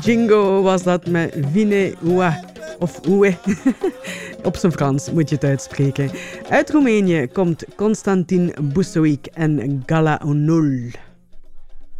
Jingo was dat met Vine Oue. Of Oue. Op zijn Frans moet je het uitspreken. Uit Roemenië komt Constantin Busovic en Gala Onul.